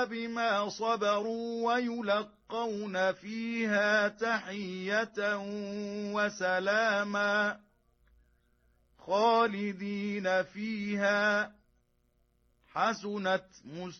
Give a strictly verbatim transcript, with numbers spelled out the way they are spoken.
بما صبروا ويلقون فيها تحية وسلاما خالدين فيها حسنت